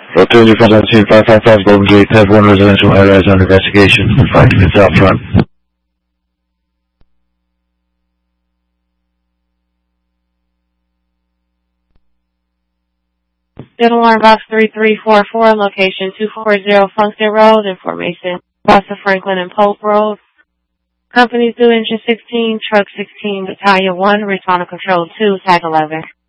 Rotunda front on scene 555 Golden Gate, Tab 1 residential high-rise under investigation. 5 units out front. Good alarm box 3344, location 240 Funkton Road, information. Boston Franklin and Pope Road. Companies due engine 16, truck 16, battalion 1, return control 2, tag 11.